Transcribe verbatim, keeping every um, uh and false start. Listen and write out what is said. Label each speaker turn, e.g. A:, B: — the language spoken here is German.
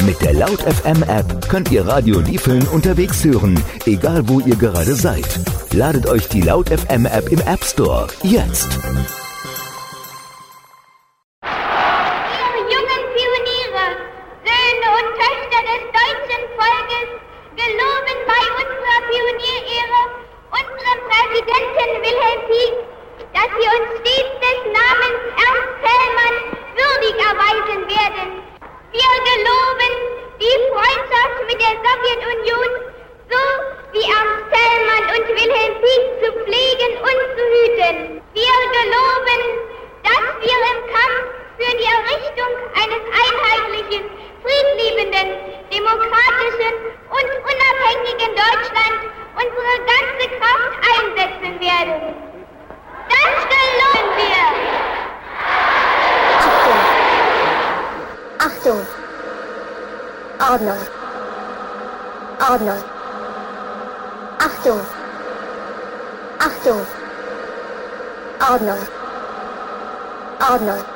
A: Mit der Laut F M App könnt ihr Radio Liefeln unterwegs hören, egal wo ihr gerade seid. Ladet euch die Laut F M App im App Store jetzt.
B: Ihr jungen Pioniere, Söhne und Töchter des deutschen Volkes, geloben bei unserer Pionierehre unserem Präsidenten Wilhelm Pieck, dass wir uns stets des Namens Ernst Thälmann würdig erweisen werden. Wir geloben, die Freundschaft mit der Sowjetunion so wie Ernst Thälmann und Wilhelm Pieck zu pflegen und zu hüten. Wir geloben, dass wir im Kampf für die Errichtung eines einheitlichen, friedliebenden, demokratischen und unabhängigen Deutschland unsere ganze Kraft einsetzen werden. Das geloben wir!
C: Achtung! Ordnung! Ordnung! Achtung! Achtung! Ordnung! Ordnung!